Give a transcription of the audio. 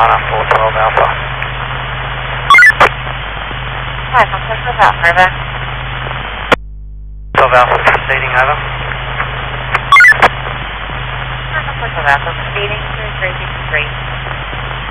Mana 412 Alpha. Hi, I'm Chris without over. 12 Alpha proceeding over. I'm Chris without proceeding 333.